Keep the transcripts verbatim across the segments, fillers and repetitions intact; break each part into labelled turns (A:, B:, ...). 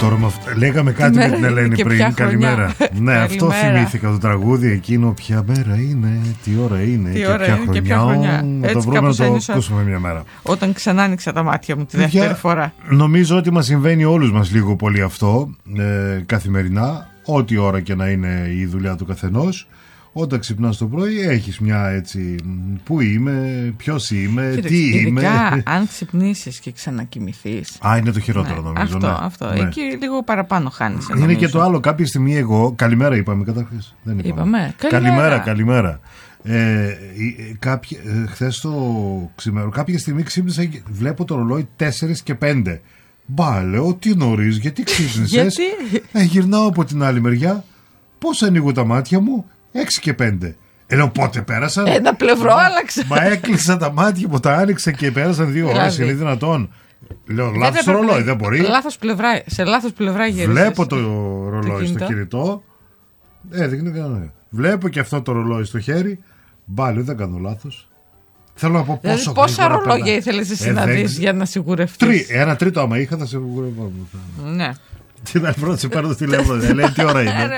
A: Τώρα λέγαμε κάτι με την Ελένη πριν. Καλημέρα. Ναι, αυτό θυμήθηκα το τραγούδι εκείνο. Ποια μέρα είναι, τι ώρα είναι,
B: τι
A: και,
B: ώρα
A: ποια
B: είναι και ποια χρονιά.
A: Να το βρούμε, να το ακούσουμε μια μέρα.
B: Όταν ξανά άνοιξα τα μάτια μου τη δεύτερη για, φορά.
A: Νομίζω ότι μας συμβαίνει όλους μας λίγο πολύ αυτό ε, καθημερινά. Ό,τι ώρα και να είναι η δουλειά του καθενός. Όταν ξυπνάς το πρωί έχεις μια έτσι, πού είμαι, ποιος είμαι,
B: Κύριε,
A: τι
B: ειδικά
A: είμαι.
B: Ειδικά αν ξυπνήσεις και ξανακοιμηθείς.
A: Α, είναι το χειρότερο, ναι, νομίζω.
B: Αυτό,
A: ναι.
B: αυτό.
A: Ναι.
B: Εκεί λίγο παραπάνω χάνεις.
A: Είναι νομίζω. Και το άλλο, κάποια στιγμή εγώ, καλημέρα είπαμε καταρχάς. Δεν είπαμε.
B: είπαμε.
A: Καλημέρα, καλημέρα. Ε, κάποια, ε, χθες το ξημέρο, κάποια στιγμή ξύπνησα και βλέπω το ρολόι τέσσερα και πέντε. Μπα, λέω, τι νωρίς, γιατί ξύπνησες.
B: γιατί?
A: Ε, γυρνάω από την άλλη μεριά, πώς ανοίγω τα μάτια μου. έξι και πέντε. Ενώ πότε πέρασαν.
B: Ένα πλευρό μα, άλλαξα.
A: Μα έκλεισα τα μάτια που τα άνοιξα και πέρασαν δύο ώρες. Είναι δυνατόν. Λέω λάθος το ρολόι, δεν μπορεί.
B: Λάθος πλευρά, σε λάθος πλευρά γύρισες.
A: Βλέπω το ρολόι στο κινητό. Έδειχνε κανένα. Βλέπω και αυτό το ρολόι στο χέρι. Μπάλι, δεν κάνω λάθος. Θέλω να πω πόσο.
B: Δηλαδή, πόσα ρολόγια ήθελες εσύ ε, να δεις για να σιγουρευτείς.
A: Τρί, ένα τρίτο άμα είχα θα σιγουρευόμουν.
B: Ναι.
A: Την άλλη πρώτη σε παίρνω το τηλέφωνο. Λέει τι ώρα είναι.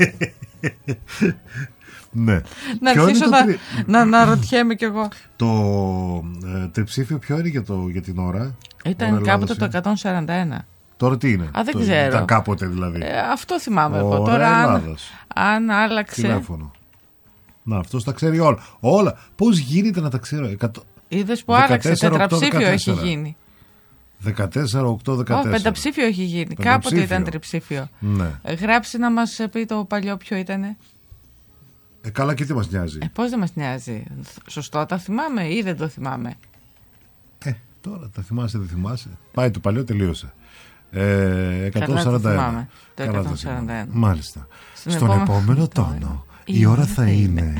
A: Ναι.
B: Να αρχίσω να, τρι... να, να ρωτιέμαι κι εγώ.
A: Το ε, τριψήφιο ποιο είναι για, το, για την ώρα?
B: Ήταν κάποτε το εκατόν σαράντα ένα.
A: Τώρα τι είναι?
B: Α, δεν
A: το,
B: ξέρω.
A: Ήταν κάποτε δηλαδή.
B: Ε, αυτό θυμάμαι
A: Ωραία,
B: εγώ. Τώρα αν, αν άλλαξε.
A: Τηλέφωνο. Να, αυτός τα ξέρει όλα. Όλα. Πώς γίνεται να τα ξέρω? εκατό...
B: Είδες που άλλαξε. Τετραψήφιο έχει γίνει.
A: δεκατέσσερα οκτώ δεκατέσσερα.
B: Oh, πενταψήφιο έχει γίνει. Πενταψήφιο. Κάποτε ήταν τριψήφιο.
A: Ναι.
B: Γράψει να μας πει το παλιό ποιο ήτανε.
A: Ε, καλά, και τι μας νοιάζει.
B: Ε, πώς δεν μας νοιάζει. Σωστό, τα θυμάμαι ή δεν το θυμάμαι.
A: Ε, τώρα τα θυμάσαι, δεν θυμάσαι. Πάει το παλιό, τελείωσε. Ε, εκατόν σαράντα ένα.
B: Καλά το, το εκατόν σαράντα ένα.
A: Μάλιστα. Στον, Στον επόμενο, επόμενο τόνο η, η ώρα θα είναι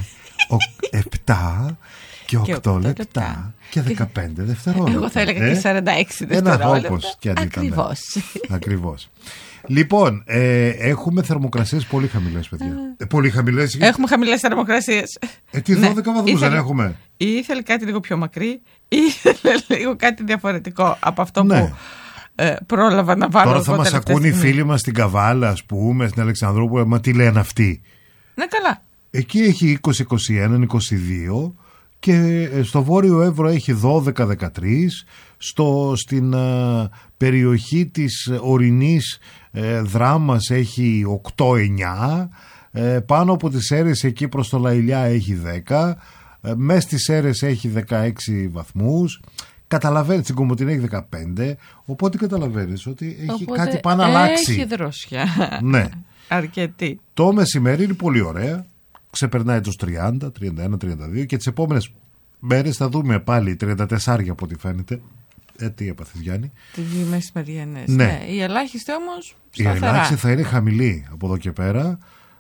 A: επτά και οκτώ λεπτά και δεκαπέντε δευτερόλεπτα.
B: Εγώ θα έλεγα ε? και σαράντα έξι δευτερόλεπτα.
A: Ένα όπως και αν ήταν.
B: Ακριβώς.
A: Ακριβώς. Λοιπόν, ε, έχουμε θερμοκρασίες πολύ χαμηλές, παιδιά. Ε, πολύ χαμηλές.
B: Έχουμε χαμηλές θερμοκρασίες.
A: Ε, τι δώδεκα ναι. βαθμούς δεν έχουμε.
B: Ή ήθελε κάτι λίγο πιο μακρύ, ή ήθελε λίγο κάτι διαφορετικό από αυτό ναι. που ε, πρόλαβα να βάλω.
A: Τώρα θα μας ακούν οι φίλοι μας στην Καβάλα, ας πούμε, στην Αλεξανδρούπολη. Μα τι λένε αυτοί?
B: Ναι, καλά.
A: Εκεί έχει είκοσι είκοσι ένα είκοσι δύο και στο Βόρειο Εύρο έχει δώδεκα δεκατρία. Στο, στην uh, περιοχή της ορεινής ε, Δράμας έχει οκτώ εννιά, ε, πάνω από τις Σέρρες εκεί προς το Λαϊλιά έχει δέκα, ε, μες στις Σέρρες έχει δεκαέξι βαθμούς, καταλαβαίνεις, στην Κομοτηνή έχει δεκαπέντε, οπότε καταλαβαίνεις ότι έχει οπότε κάτι πάνω να αλλάξει.
B: Έχει δρόσια.
A: Ναι.
B: Αρκετή.
A: Το μεσημέρι είναι πολύ ωραία, ξεπερνάει τους τριάντα, τριάντα ένα, τριάντα δύο και τις επόμενες μέρες θα δούμε πάλι τριάντα τέσσερα από ό,τι φαίνεται. Ε, τι έπαθες, Γιάννη?
B: Τι μεσημεριανές.
A: Ναι.
B: ναι. Η ελάχιστη όμως
A: σταθερά. Η ελάχιστη θα είναι χαμηλή από εδώ και πέρα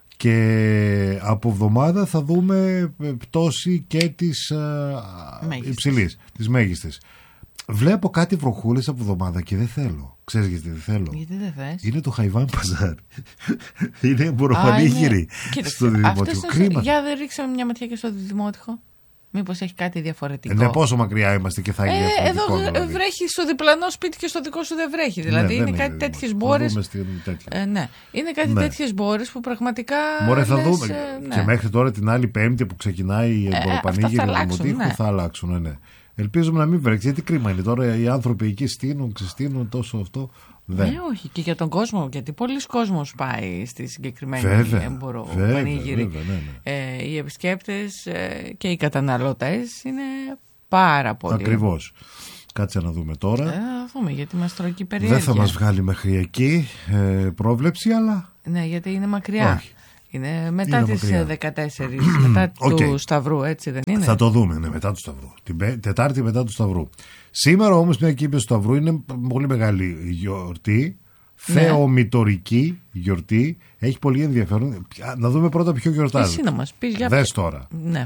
A: και από εβδομάδα θα δούμε πτώση και της uh, υψηλής, της μέγιστης. Βλέπω κάτι βροχούλες από εβδομάδα και δεν θέλω. Ξέρεις γιατί δεν θέλω?
B: Γιατί δεν θες?
A: Είναι το Χαϊβάν Παζάρ. Είναι εμποροπανήγυρη στο Δημότυχο. Κρίμα.
B: Για δεν ρίξαμε μια ματιά και στο Δημότυχο. Μήπως έχει κάτι διαφορετικό.
A: Ναι, πόσο μακριά είμαστε και θα είναι
B: ε,
A: διαφορετικό.
B: Εδώ δηλαδή. Βρέχει στο διπλανό σπίτι και στο δικό σου δεν βρέχει. Δηλαδή ναι, είναι κάτι τέτοιες μπόρες. Ε, ναι. Είναι κάτι ναι. τέτοιες μπόρες που πραγματικά.
A: Μωρέ, θα
B: λες,
A: δούμε.
B: Ε, ναι.
A: Και μέχρι τώρα την άλλη Πέμπτη που ξεκινάει η εμποροπανήγυρη του Δημοτήχου
B: ναι.
A: θα αλλάξουν. Ναι. Ελπίζουμε να μην βρέξει. Γιατί κρίμα είναι τώρα οι άνθρωποι εκεί στείνουν, ξεστείνουν τόσο αυτό. Δεν.
B: Ναι, όχι. Και για τον κόσμο. Γιατί πολλοί κόσμος πάει στη συγκεκριμένη εμποροπανήγυρη.
A: Ναι, ναι.
B: Ε, οι επισκέπτες ε, και οι καταναλωτές είναι πάρα πολλοί.
A: Ακριβώς. Κάτσε να δούμε τώρα.
B: Ε, θα δούμε γιατί μας τρώει και η περιέργεια.
A: Δεν θα μας βγάλει μέχρι εκεί ε, πρόβλεψη, αλλά.
B: Ναι, γιατί είναι μακριά.
A: Όχι.
B: Είναι μετά
A: είναι
B: τις
A: μακριά.
B: δεκατέσσερις, μετά okay. του Σταυρού, έτσι δεν είναι?
A: Θα το δούμε, ναι, μετά του Σταυρού. Την Τετάρτη μετά του Σταυρού. Σήμερα όμως μια και είπε στο Σταυρού είναι πολύ μεγάλη γιορτή. Ναι. Θεομητορική γιορτή. Έχει πολύ ενδιαφέρον. Να δούμε πρώτα ποιο γιορτάζει.
B: Εσύ να μας πεις για...
A: Δες τώρα.
B: Ναι.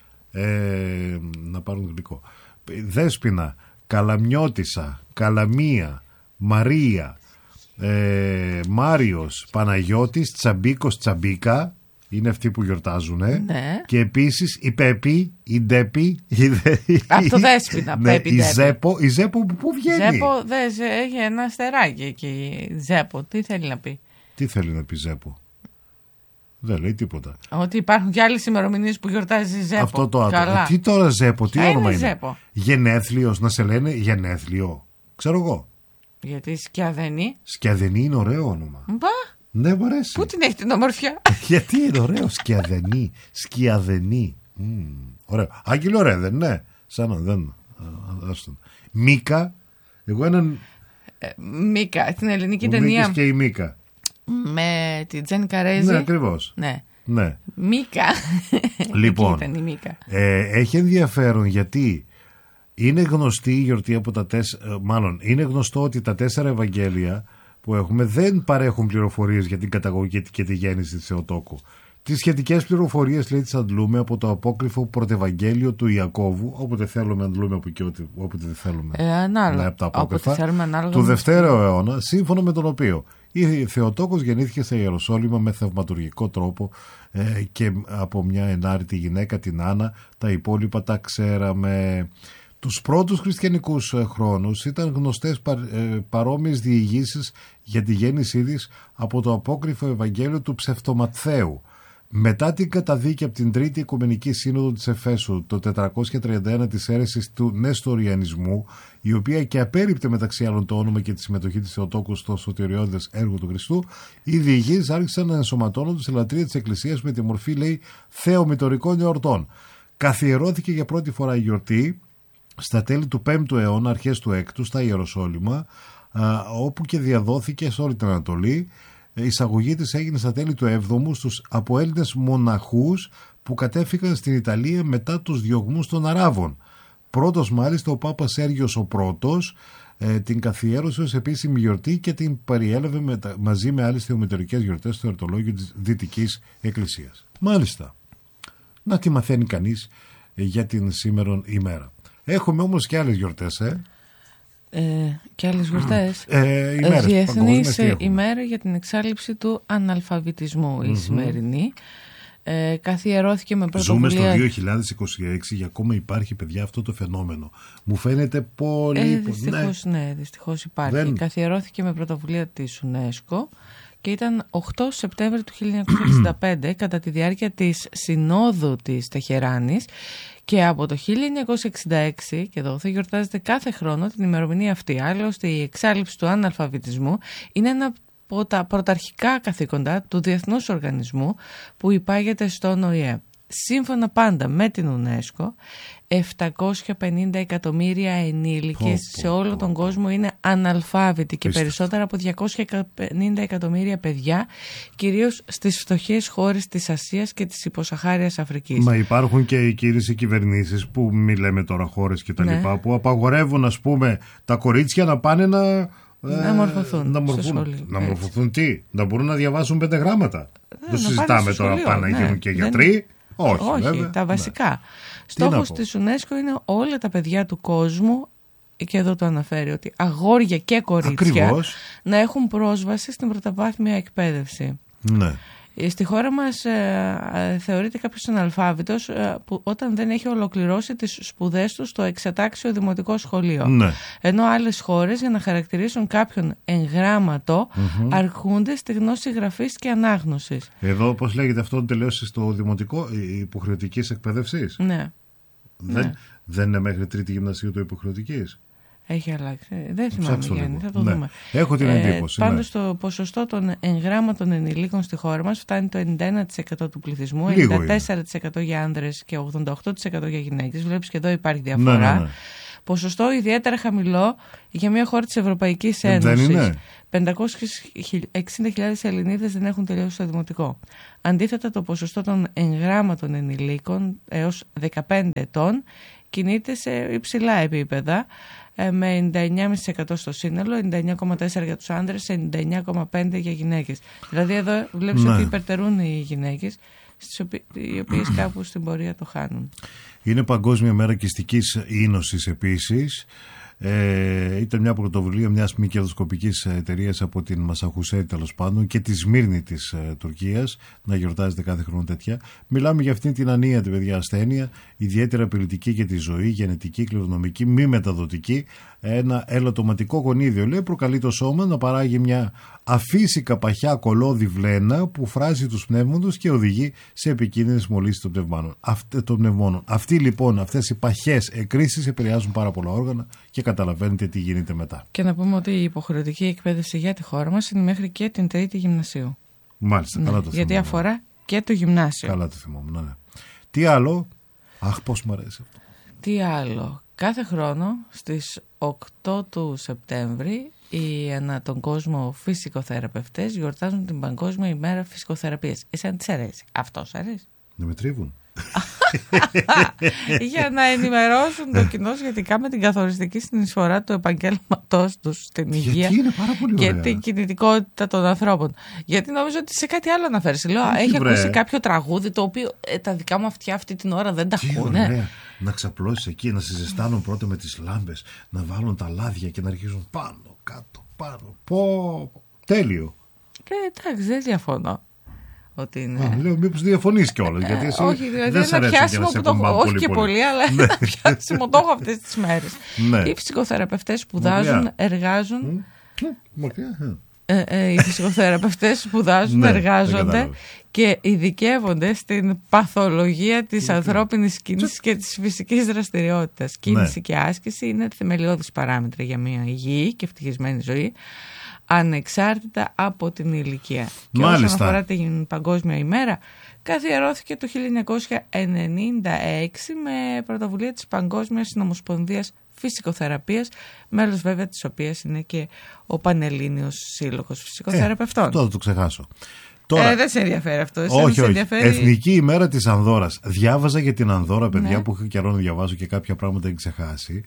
A: Ε, να πάρουν γλυκό. Δέσποινα, Καλαμιώτισσα, Καλαμία, Μαρία, ε, Μάριος, Παναγιώτης, Τσαμπίκος, Τσαμπίκα. είναι αυτοί που γιορτάζουν.
B: Ναι.
A: Και επίσης η Πέπη, η Ντέπη.
B: Από το Δέσποινα,
A: ναι,
B: Πέπη,
A: η Ζέπο, η Ζέπο πού βγαίνει?
B: Ζέπο, δες, έχει ένα αστεράκι εκεί. Ζέπο, τι θέλει να πει?
A: Τι θέλει να πει Ζέπο? Δεν λέει τίποτα.
B: Ότι υπάρχουν και άλλες ημερομηνίες που γιορτάζει Ζέπο.
A: Αυτό το άτομο. Ε, τι τώρα Ζέπο, τι όνομα είναι?
B: Ζέπο.
A: Γενέθλιος, να σε λένε γενέθλιο. Ξέρω εγώ.
B: Γιατί Σκιαδενή.
A: Σκιαδενή είναι ωραίο όνομα.
B: Μπα.
A: Ναι, μου αρέσει.
B: Πού την έχει την ομορφιά?
A: Γιατί είναι ωραίο, Σκιαδενή. Σκιαδενή. Mm, ωραίο. Άγγελο, ωραία, δεν είναι? Σαν να δεν. Μίκα. Εγώ έναν.
B: Ε, Μίκα, στην ελληνική
A: ο
B: ταινία.
A: Μίκης και η Μίκα.
B: Με την Τζένι Καρέζη.
A: Ναι, ακριβώς.
B: Ναι.
A: Ναι.
B: Μίκα.
A: Λοιπόν,
B: ήταν η Μίκα.
A: Ε, έχει ενδιαφέρον γιατί είναι γνωστή η γιορτή από τα τέσσερα. Μάλλον είναι γνωστό ότι τα τέσσερα Ευαγγέλια που έχουμε δεν παρέχουν πληροφορίες για την καταγωγή και τη γέννηση της Θεοτόκου. Τις σχετικές πληροφορίες, λέει, τις αντλούμε από το απόκριφο πρωτευαγγέλιο του Ιακώβου. Όποτε θέλουμε αντλούμε από εκεί, όποτε δεν θέλουμε.
B: Ε, ανάλογα.
A: Ναι, από τα απόκριφα
B: θέλουμε,
A: του Δευτέρου αιώνα, σύμφωνα με τον οποίο η Θεοτόκος γεννήθηκε σε Ιεροσόλυμα με θαυματουργικό τρόπο ε, και από μια ενάρτη γυναίκα, την Άννα. Τα υπόλοιπα τα ξέραμε. Τους πρώτους χριστιανικούς χρόνους ήταν γνωστές πα, ε, παρόμοιες διηγήσεις για τη γέννησή της από το απόκριφο Ευαγγέλιο του Ψευτοματθαίου. Μετά την καταδίκη από την Τρίτη Οικουμενική Σύνοδο της Εφέσου το τετρακόσια τριάντα ένα της αίρεσης του Νεστοριανισμού, η οποία και απέρριπτε μεταξύ άλλων το όνομα και τη συμμετοχή της Θεοτόκου στο σωτηριώδες έργο του Χριστού, οι διηγήσεις άρχισαν να ενσωματώνονται σε λατρεία της Εκκλησίας με τη μορφή, λέει, θεομητορικών εορτών. Καθιερώθηκε για πρώτη φορά η γιορτή στα τέλη του πέμπτου αιώνα, αρχές του έκτου, στα Ιεροσόλυμα, όπου και διαδόθηκε σε όλη την Ανατολή. Η εισαγωγή της έγινε στα τέλη του έβδομου στους από Έλληνες μοναχούς που κατέφυγαν στην Ιταλία μετά τους διωγμούς των Αράβων. Πρώτος μάλιστα ο Πάπας Σέργιος ο Πρώτος ε, την καθιέρωσε ως επίσημη γιορτή και την περιέλαβε με, μαζί με άλλες θεομητορικές γιορτές στο εορτολόγιο της Δυτικής Εκκλησίας. Μάλιστα. Να τι μαθαίνει κανείς ε, για την σήμερον ημέρα. Έχουμε όμως και άλλες γιορτές, ε.
B: Ε, και άλλες γιορτές.
A: Ε, ημέρες,
B: Διεθνής ημέρα για την εξάλληψη του αναλφαβητισμού, η mm-hmm. σημερινή. Ε, καθιερώθηκε με πρωτοβουλία.
A: Ζούμε στο δύο χιλιάδες είκοσι έξι και ακόμα υπάρχει, παιδιά, αυτό το φαινόμενο. Μου φαίνεται πολύ.
B: Ε, δυστυχώς, ναι. ναι, δυστυχώς υπάρχει. Δεν... Καθιερώθηκε με πρωτοβουλία της UNESCO και ήταν οκτώ Σεπτέμβρη του χίλια εννιακόσια εξήντα πέντε κατά τη διάρκεια της Συνόδου της Τεχεράνης. Και από το χίλια εννιακόσια εξήντα έξι και εδώ θα γιορτάζεται κάθε χρόνο την ημερομηνία αυτή. Άλλωστε η εξάλληψη του αναλφαβητισμού είναι ένα από τα πρωταρχικά καθήκοντα του Διεθνούς Οργανισμού που υπάγεται στον Ο Η Ε. Σύμφωνα πάντα με την UNESCO, επτακόσια πενήντα εκατομμύρια ενήλικες σε όλο τον κόσμο είναι αναλφάβητοι και περισσότερα από διακόσια πενήντα εκατομμύρια παιδιά, κυρίως στις φτωχές χώρες της Ασίας και της υποσαχάριας Αφρικής.
A: Μα υπάρχουν και οι κύριες οι κυβερνήσεις που μη λέμε τώρα χώρες και τα ναι. λοιπά, που απαγορεύουν, ας πούμε, τα κορίτσια να πάνε να...
B: Να μορφωθούν.
A: Να μορφωθούν, να μορφωθούν τι, να μπορούν να διαβάσουν πέντε γράμματα. Δεν συζητάμε τώρα πάνε να γίνουν και γιατροί. Δεν... Όχι,
B: Όχι
A: βέβαια.
B: Τα βασικά. Ναι. Στόχος της UNESCO είναι όλα τα παιδιά του κόσμου, και εδώ το αναφέρει, ότι αγόρια και κορίτσια Ακριβώς. να έχουν πρόσβαση στην πρωτοβάθμια εκπαίδευση.
A: Ναι.
B: Στη χώρα μας ε, θεωρείται κάποιος αναλφάβητος ε, που όταν δεν έχει ολοκληρώσει τις σπουδές του στο εξατάξιο δημοτικό σχολείο.
A: Ναι.
B: Ενώ άλλες χώρες για να χαρακτηρίσουν κάποιον εγγράμματο mm-hmm. αρχούνται στη γνώση γραφής και ανάγνωσης.
A: Εδώ πώς λέγεται αυτό, τελείωσε στο δημοτικό υποχρεωτικής εκπαίδευσης.
B: Ναι.
A: Δεν,
B: ναι.
A: δεν είναι μέχρι τρίτη γυμνασίου το υποχρεωτικής.
B: Έχει αλλάξει. Δεν θυμάμαι, Γιάννη, θα το
A: ναι.
B: δούμε.
A: Έχω την εντύπωση.
B: Ε, πάντως ναι. το ποσοστό των εγγράμματων ενηλίκων στη χώρα μας φτάνει το ενενήντα ένα τοις εκατό του πληθυσμού,
A: Λίγο
B: ενενήντα τέσσερα τοις εκατό για άνδρες και ογδόντα οκτώ τοις εκατό για γυναίκες. Βλέπεις και εδώ υπάρχει διαφορά.
A: Ναι, ναι, ναι.
B: Ποσοστό ιδιαίτερα χαμηλό για μια χώρα της Ευρωπαϊκής Ένωσης.
A: Δεν είναι.
B: πεντακόσιες εξήντα χιλιάδες Ελληνίδες δεν έχουν τελειώσει το δημοτικό. Αντίθετα, το ποσοστό των εγγράμματων ενηλίκων έως δεκαπέντε ετών κινείται σε υψηλά επίπεδα, με ενενήντα εννέα κόμμα πέντε τοις εκατό στο σύνολο, ενενήντα εννέα κόμμα τέσσερα τοις εκατό για τους άντρες, ενενήντα εννέα κόμμα πέντε τοις εκατό για γυναίκες. Δηλαδή εδώ βλέπεις ναι. ότι υπερτερούν οι γυναίκες, οι οποίες κάπου στην πορεία το χάνουν.
A: Είναι Παγκόσμια Μέρα Κιστικής Είνωσης επίσης. Ε, ήταν μια πρωτοβουλία μιας μη κερδοσκοπικής εταιρείας από την Μασαχουσέτη, τέλος πάντων, και τη Σμύρνη της ε, Τουρκίας, να γιορτάζεται κάθε χρόνο τέτοια. Μιλάμε για αυτήν την ανίατη, παιδιά, ασθένεια, ιδιαίτερα απειλητική για τη ζωή, γενετική, κληρονομική, μη μεταδοτική. Ένα ελαττωματικό γονίδιο, λέει, προκαλεί το σώμα να παράγει μια αφύσικα παχιά κολώδη βλένα που φράζει τους πνεύμοντος και οδηγεί σε επικίνδυνες μολύσεις των πνευμόνων. Αυτέ, των πνευμόνων. Αυτοί λοιπόν, αυτές οι παχές εκκρίσεις επηρεάζουν πάρα πολλά όργανα και καταλαβαίνετε τι γίνεται μετά.
B: Και να πούμε ότι η υποχρεωτική εκπαίδευση για τη χώρα μας είναι μέχρι και την τρίτη γυμνασίου.
A: Μάλιστα, ναι, καλά το θυμόμουν.
B: Γιατί αφορά και το γυμνάσιο.
A: Καλά το θυμόμουν, ναι. Τι άλλο? Αχ, πώς μου αρέσει αυτό.
B: Τι άλλο? Κάθε χρόνο στις οκτώ του Σεπτέμβρη οι ανά τον κόσμο φυσικοθεραπευτές γιορτάζουν την Παγκόσμια ημέρα φυσικοθεραπείας. Εσένα τι σ' αρέσει? Αυτό σ' αρέσει?
A: Να με τρίβουν.
B: Για να ενημερώσουν το κοινό σχετικά με την καθοριστική συνεισφορά του επαγγέλματός τους στην υγεία.
A: Γιατί είναι πάρα πολύ ωραία.
B: Και την κινητικότητα των ανθρώπων. Γιατί νομίζω ότι σε κάτι άλλο αναφέρεις. Λέω, έχει βρε. ακούσει κάποιο τραγούδι το οποίο ε, τα δικά μου αυτιά αυτή την ώρα δεν τα
A: τι
B: ακούνε.
A: Ωραία. Να ξαπλώσεις εκεί, να σε ζεστάνουν πρώτα με τις λάμπες, να βάλουν τα λάδια και να αρχίζουν πάνω, κάτω, πάνω. Πω, τέλειο.
B: Και εντάξει, δεν διαφωνώ. Ότι είναι...
A: Α, λέω, μήπως διαφωνείς κιόλας, γιατί εσύ
B: όχι, δηλαδή
A: δεν σ' αρέσει και να σε ακουμπάνε
B: όχι
A: πολύ,
B: και
A: πολύ,
B: πολύ, αλλά ένα πιάσιμο το έχω αυτές τις μέρες.
A: Ναι.
B: Οι ψυχοθεραπευτές σπουδάζουν, εργάζουν...
A: Μακριά.
B: Ε, ε, οι ψυχοθεραπευτές σπουδάζουν,
A: ναι,
B: εργάζονται και ειδικεύονται στην παθολογία της ανθρώπινης κίνησης και της φυσικής δραστηριότητας. Κίνηση ναι. και άσκηση είναι θεμελιώδης παράμετρα για μια υγιή και ευτυχισμένη ζωή, ανεξάρτητα από την ηλικία. Και
A: Μάλιστα.
B: όσον αφορά την Παγκόσμια ημέρα, καθιερώθηκε το χίλια εννιακόσια ενενήντα έξι με πρωτοβουλία της Παγκόσμιας Συνομοσπονδίας Φυσικοθεραπείας, μέλος βέβαια της οποίας είναι και ο Πανελλήνιος Σύλλογος Φυσικοθεραπευτών.
A: Ε, αυτό θα το ξεχάσω.
B: Τώρα, ε, δεν σε ενδιαφέρει αυτό. Εσύ
A: όχι,
B: σε
A: όχι.
B: Ενδιαφέρει...
A: Εθνική ημέρα της Ανδόρας. Διάβαζα για την Ανδόρα, παιδιά,
B: ναι.
A: που είχα καιρό να διαβάζω και κάποια πράγματα έχει ξεχάσει.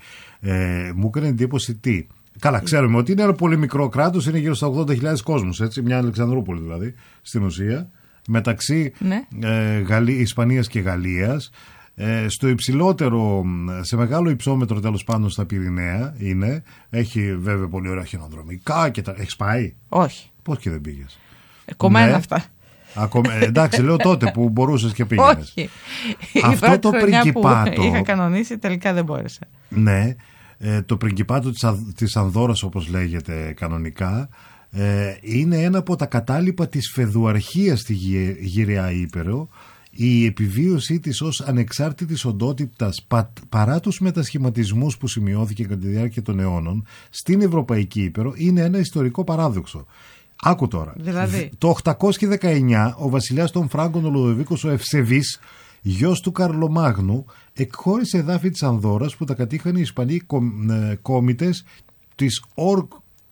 A: Ε, μου έκανε εντύπωση τι. Καλά, ξέρουμε ότι είναι ένα πολύ μικρό κράτος, είναι γύρω στα ογδόντα χιλιάδες κόσμους, έτσι, μια Αλεξανδρούπολη δηλαδή, στην ουσία, μεταξύ
B: ναι.
A: ε, Γαλλί, Ισπανίας και Γαλλίας. Ε, στο υψηλότερο, σε μεγάλο υψόμετρο τέλος πάντων στα Πυρηναία είναι. Έχει βέβαια πολύ ωραία χιονοδρομικά και τα... Έχεις πάει?
B: Όχι.
A: Πώς και δεν πήγες?
B: Ε, κομμένα
A: ναι.
B: αυτά.
A: Ακομα... Εντάξει, λέω τότε που μπορούσες και πήγαινες.
B: Όχι.
A: Αυτό το πριγκιπάτο
B: που είχα κανονίσει τελικά δεν μπόρεσα.
A: Ναι, ε, το πριγκιπάτο της, Α... της Ανδόρας, όπως λέγεται κανονικά, ε, είναι ένα από τα κατάλοιπα της φεδουαρχίας στη Γυ... Γυραιά Ήπειρο. Η επιβίωσή της ως ανεξάρτητης οντότητας πα, παρά τους μετασχηματισμούς που σημειώθηκε κατά τη διάρκεια των αιώνων στην Ευρωπαϊκή Ήπειρο είναι ένα ιστορικό παράδοξο. Άκου τώρα.
B: Δηλαδή.
A: Το οκτακόσια δεκαεννιά ο βασιλιάς των Φράγκων ο Λουδοβίκος ο Ευσεβής, γιος του Καρλομάγνου, εκχώρησε εδάφη της Ανδόρας που τα κατήχαν οι Ισπανοί κόμιτες της Ορ,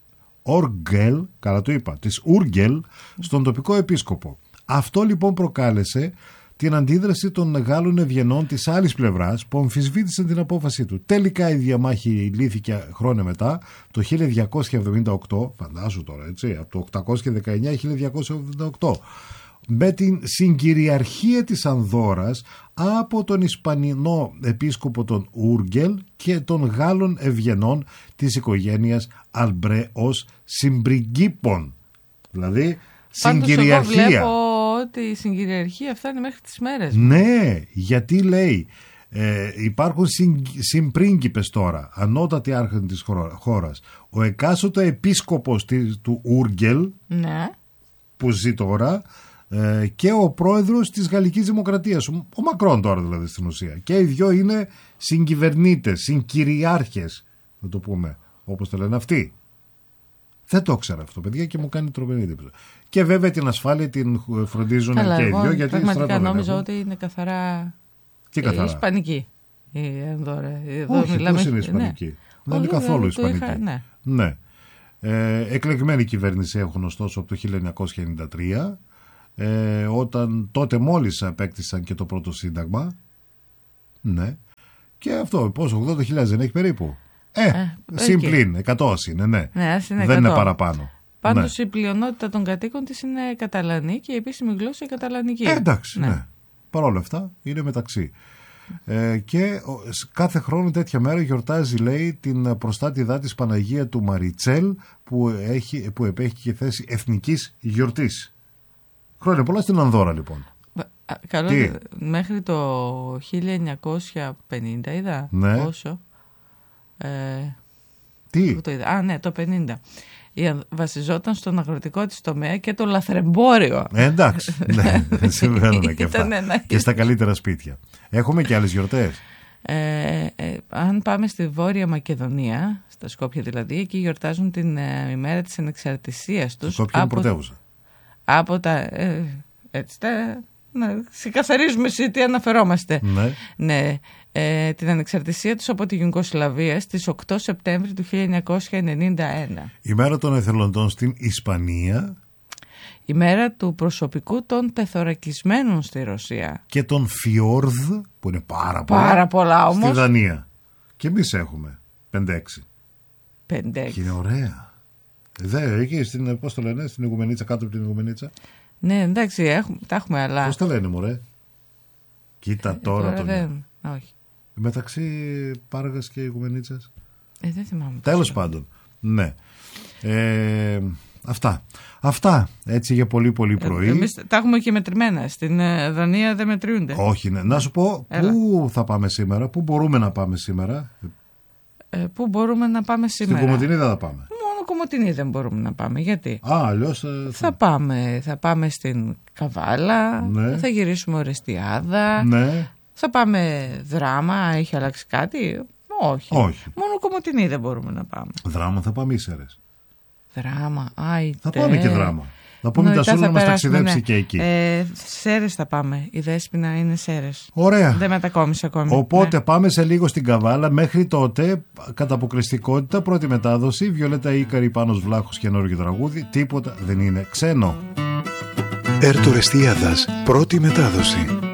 A: Οργγελ, καλά το είπα, της Ούργκελ στον τοπικό επίσκοπο. Αυτό λοιπόν προκάλεσε την αντίδραση των Γάλλων ευγενών της άλλης πλευράς που αμφισβήτησαν την απόφασή του. Τελικά η διαμάχη λύθηκε χρόνια μετά, το χίλια διακόσια εβδομήντα οκτώ, φαντάσου τώρα έτσι, από το οκτακόσια δεκαεννιά χίλια διακόσια εβδομήντα οκτώ, με την συγκυριαρχία της Ανδόρας από τον Ισπανινό επίσκοπο τον Ούργκελ και των Γάλλων ευγενών της οικογένειας Αλμπρέ ως συμπριγκίπων. Δηλαδή συγκυριαρχία.
B: Πάντως εγώ βλέπω ότι η συγκυριαρχία φτάνει μέχρι τις μέρες.
A: Ναι, γιατί λέει ε, υπάρχουν συν, συμπρίγκιπες τώρα, ανώτατοι άρχοντες της χώρας. Ο εκάστοτε επίσκοπος της, του Ούργκελ,
B: ναι.
A: που ζει τώρα, ε, και ο πρόεδρος της Γαλλικής Δημοκρατίας, ο, ο Μακρόν τώρα δηλαδή στην ουσία. Και οι δυο είναι συγκυβερνήτες, συγκυριάρχες, να το πούμε, όπως το λένε αυτοί. Δεν το ήξερα αυτό, παιδιά, και μου κάνει τρομερή εντύπωση. Και βέβαια την ασφάλεια την φροντίζουν
B: καλά,
A: και οι
B: εγώ,
A: δυο. Γιατί
B: πραγματικά νόμιζα ότι είναι καθαρά,
A: τι καθαρά?
B: ισπανική η Ανδόρα.
A: Όχι, μιλάμε... πώς είναι ισπανική? Ναι. Δεν είναι καθόλου ισπανική. Είχα,
B: ναι.
A: Ναι. Ε, εκλεγμένη κυβέρνηση έχουν ωστόσο από το χίλια εννιακόσια ενενήντα τρία, ε, όταν τότε μόλις απέκτησαν και το πρώτο σύνταγμα. Ναι. Και αυτό, πόσο, ογδόντα χιλιάδες δεν έχει περίπου? Ε, ε συμπλήν, εκατό είναι, ναι.
B: ναι είναι
A: δεν είναι παραπάνω.
B: Πάντως
A: ναι.
B: η πλειονότητα των κατοίκων της είναι Καταλανή και η επίσημη γλώσσα η Καταλανική.
A: Ε, εντάξει,
B: ναι.
A: ναι. Παρ' όλα αυτά είναι μεταξύ. Ε, και κάθε χρόνο τέτοια μέρα γιορτάζει, λέει, την προστάτηδά της Παναγία του Μαριτσέλ, που, έχει, που επέχει και θέση εθνικής γιορτής. Χρόνια πολλά στην Ανδώρα, λοιπόν.
B: Καλό, μέχρι το χίλια εννιακόσια πενήντα είδα.
A: Ναι.
B: Πόσο. Ε,
A: Τι.
B: Το είδα. Α, ναι, το πενήντα. Βασιζόταν στον αγροτικό της τομέα και το λαθρεμπόριο.
A: Ε, εντάξει. Ναι, συμβαίνουν και αυτά. Και στα καλύτερα σπίτια. Έχουμε και άλλες γιορτές.
B: Ε, ε, αν πάμε στη Βόρεια Μακεδονία, στα Σκόπια δηλαδή, εκεί γιορτάζουν την ε, ημέρα της ανεξαρτησίας τους.
A: Σκόπια είναι πρωτεύουσα.
B: Από τα... Ε, έτσι τα... Να ξεκαθαρίζουμε σε τι αναφερόμαστε.
A: Ναι.
B: Ναι. Ε, την ανεξαρτησία τους από τη Ιουγκοσλαβία στις οκτώ Σεπτέμβρη του χίλια εννιακόσια ενενήντα ένα.
A: Η μέρα των εθελοντών στην Ισπανία.
B: Η μέρα του προσωπικού των τεθωρακισμένων στη Ρωσία.
A: Και των Φιόρδ, που είναι πάρα πολλά.
B: Πάρα πολλά όμως.
A: Στη Δανία. Και εμείς έχουμε πέντε έξι.
B: πέντε έξι.
A: Και είναι ωραία. Δε, εκεί στην, πώς το λένε, στην Ιγουμενίτσα, κάτω από την Ιγουμενίτσα.
B: Ναι, εντάξει, έχουμε, τα έχουμε, αλλά...
A: Πώς τα λένε, μωρέ. Κοίτα τώρα, τώρα τον...
B: δεν... Όχι.
A: Μεταξύ Πάργας και Ιγουμενίτσας.
B: Ε, δεν θυμάμαι.
A: Τέλος πάντων. Ναι. Ε, αυτά. Αυτά. Έτσι για πολύ πολύ πρωί.
B: Ε, εμείς τα έχουμε και μετρημένα. Στην Δανία δεν μετριούνται.
A: Όχι, ναι. Να σου πω,
B: Έλα.
A: πού θα πάμε σήμερα, πού μπορούμε να πάμε σήμερα.
B: Ε, πού μπορούμε να πάμε σήμερα.
A: Στην Κομοτηνίδα θα πάμε.
B: Μόνο Κομοτηνή δεν μπορούμε να πάμε. Γιατί.
A: Α, αλλιώς. Ε,
B: θα...
A: θα...
B: πάμε. Θα πάμε στην Καβάλα.
A: Ναι.
B: Θα γυρίσουμε Ορεστιάδα.
A: Ναι.
B: Θα πάμε Δράμα. Έχει αλλάξει κάτι. Όχι.
A: Όχι.
B: Μόνο Κομοτηνή δεν μπορούμε να πάμε.
A: Δράμα θα πάμε Ίσσερες.
B: Δράμα. Άιτε.
A: Θα πάμε και Δράμα. Θα πούμε τα σούλα να μας ταξιδέψει ναι. και εκεί.
B: Ε, Σέρες θα πάμε. Η Δέσποινα είναι Σέρες.
A: Ωραία.
B: Δεν μετακόμισε ακόμη.
A: Οπότε
B: ναι.
A: πάμε σε λίγο στην Καβάλα. Μέχρι τότε, κατά αποκριστικότητα, πρώτη μετάδοση. Βιολέτα Ίκαρη, Πάνος Βλάχος, καινούργιο τραγούδι. Τίποτα δεν είναι ξένο.
C: Ερτορεστιάδας, πρώτη μετάδοση.